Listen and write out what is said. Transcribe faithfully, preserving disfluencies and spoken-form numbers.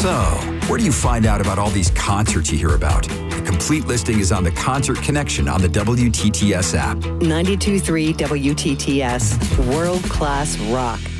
So, where do you find out about all these concerts you hear about? The complete listing is on the Concert Connection on the W T T S app. ninety-two point three W T T S, world-class rock.